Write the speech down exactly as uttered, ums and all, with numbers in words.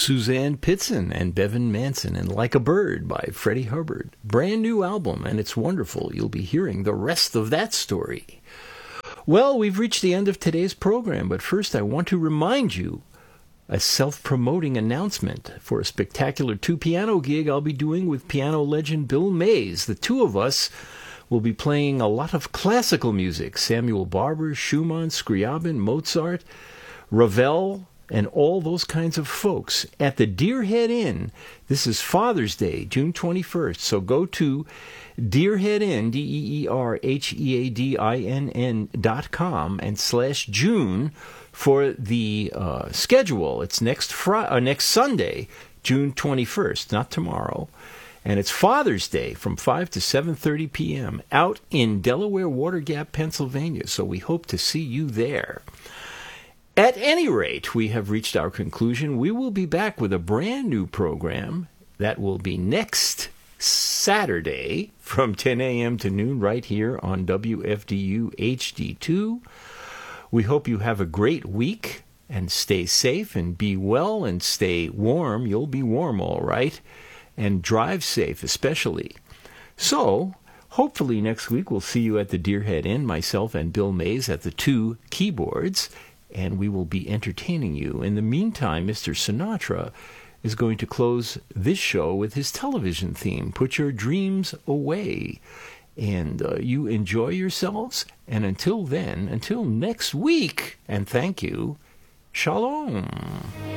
Suzanne Pitson and Bevan Manson and Like a Bird by Freddie Hubbard. Brand new album, and it's wonderful. You'll be hearing the rest of that story. Well, we've reached the end of today's program, but first I want to remind you a self-promoting announcement for a spectacular two-piano gig I'll be doing with piano legend Bill Mays. The two of us will be playing a lot of classical music, Samuel Barber, Schumann, Scriabin, Mozart, Ravel, and all those kinds of folks at the Deerhead Inn. This is Father's Day, June twenty-first. So go to Deerhead Inn, D E E R H E A D I N N dot com and slash June for the uh, schedule. It's next Friday, uh, next Sunday, June twenty-first, not tomorrow. And it's Father's Day from five to seven thirty p.m. out in Delaware Water Gap, Pennsylvania. So we hope to see you there. At any rate, we have reached our conclusion. We will be back with a brand new program that will be next Saturday from ten a.m. to noon right here on W F D U H D two. We hope you have a great week and stay safe and be well and stay warm. You'll be warm, all right, and drive safe especially. So, hopefully next week we'll see you at the Deerhead Inn, myself and Bill Mays at the two keyboards, and we will be entertaining you. In the meantime, Mister Sinatra is going to close this show with his television theme, Put Your Dreams Away. And uh, you enjoy yourselves. And until then, until next week, and thank you, Shalom.